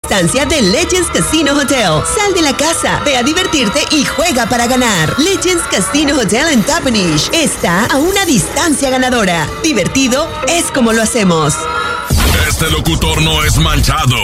distancia de Legends Casino Hotel. Sal de la casa, ve a divertirte y juega para ganar. Legends Casino Hotel en Toppenish está a una distancia ganadora. Divertido es como lo hacemos. Este locutor no es manchado.